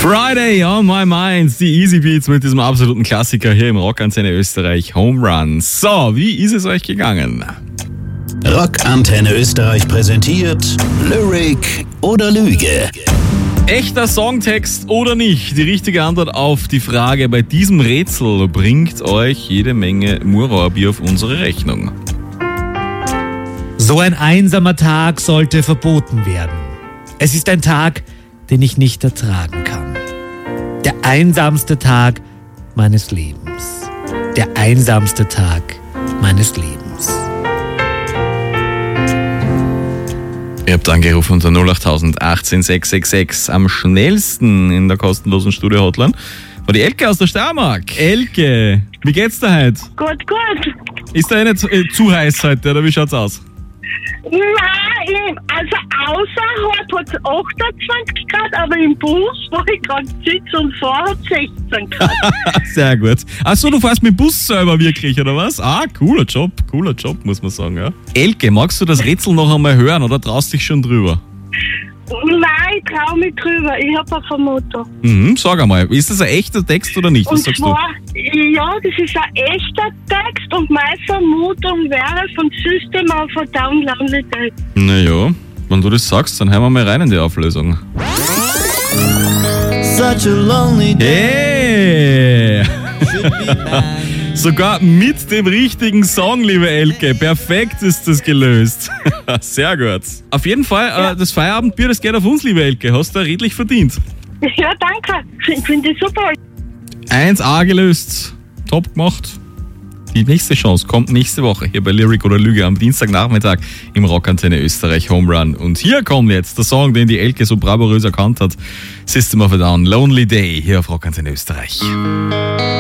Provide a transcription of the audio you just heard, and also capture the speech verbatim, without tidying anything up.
Friday on my mind, die Easy Beats mit diesem absoluten Klassiker hier im Rockantenne Österreich, Home Run. So, wie ist es euch gegangen? Rockantenne Österreich präsentiert Lyric oder Lüge. Echter Songtext oder nicht? Die richtige Antwort auf die Frage bei diesem Rätsel bringt euch jede Menge Murauerbier auf unsere Rechnung. So ein einsamer Tag sollte verboten werden. Es ist ein Tag, den ich nicht ertragen kann. Der einsamste Tag meines Lebens. Der einsamste Tag meines Lebens. Ihr habt angerufen unter null acht achtzehn sechs sechs sechs. Am schnellsten in der kostenlosen Studio-Hotline war die Elke aus der Steiermark. Elke, wie geht's dir heute? Gut, gut. Ist da eh nicht zu, äh, zu heiß heute, oder wie schaut's aus? Nein, also außerhalb hat es achtundzwanzig Grad, aber im Bus, wo ich gerade sitze und fahre, hat sechzehn Grad. Sehr gut. Achso, du fährst mit dem Bus selber wirklich, oder was? Ah, cooler Job, cooler Job, muss man sagen, ja. Elke, magst du das Rätsel noch einmal hören oder traust dich schon drüber? Nein, ich trau mich drüber. Ich habe eine Vermutung. Mhm, sag einmal, ist das ein echter Text oder nicht? Was Und sagst zwar, ja, das ist ein echter Text und meine Vermutung wäre von System of a Down Lonely Day. du? Naja, wenn du das sagst, dann hören wir mal rein in die Auflösung. Such a lonely day. Hey! Sogar mit dem richtigen Song, liebe Elke. Perfekt ist das gelöst. Sehr gut. Auf jeden Fall, Ja. äh, das Feierabendbier, das geht auf uns, liebe Elke. Hast du redlich verdient. Ja, danke. Ich finde das super. eins a gelöst. Top gemacht. Die nächste Chance kommt nächste Woche hier bei Lyric oder Lüge am Dienstagnachmittag im Rockantenne Österreich Home Run. Und hier kommt jetzt der Song, den die Elke so bravourös erkannt hat. System of a Down, Lonely Day, hier auf Rockantenne Österreich.